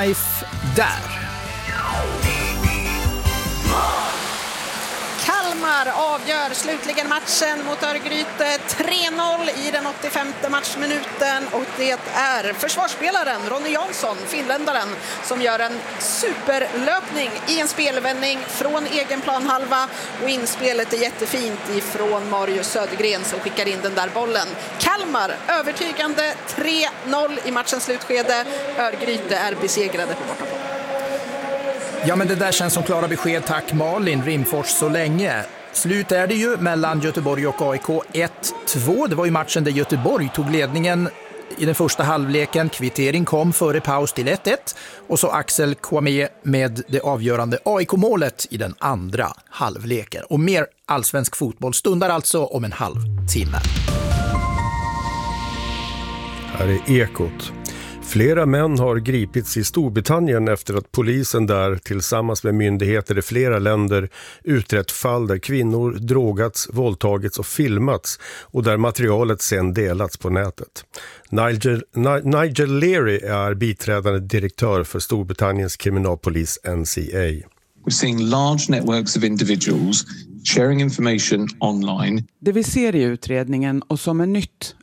Knife där. Kalmar avgör slutligen matchen mot Örgryte 3-0 i den 85:e matchminuten, och det är försvarsspelaren Ronny Jansson, finländaren, som gör en superlöpning i en spelvändning från egen planhalva, och inspelet är jättefint ifrån Marius Södergren som skickar in den där bollen. Kalmar övertygande 3-0 i matchens slutskede. Örgryte är besegrade på bortaplan. Ja, men det där känns som klara besked. Tack Malin Rimfors så länge. Slut är det ju mellan Göteborg och AIK 1-2. Det var ju matchen där Göteborg tog ledningen i den första halvleken. Kvittering kom före paus till 1-1. Och så Axel Kwame med det avgörande AIK-målet i den andra halvleken. Och mer allsvensk fotboll stundar alltså om en halvtimme. Här är Ekot. Flera män har gripits i Storbritannien efter att polisen där tillsammans med myndigheter i flera länder utrett fall där kvinnor drogats, våldtagits och filmats, och där materialet sedan delats på nätet. Nigel Leary är biträdande direktör för Storbritanniens kriminalpolis NCA. We're seeing large networks of individuals sharing information online. Det vi ser i utredningen och som är nytt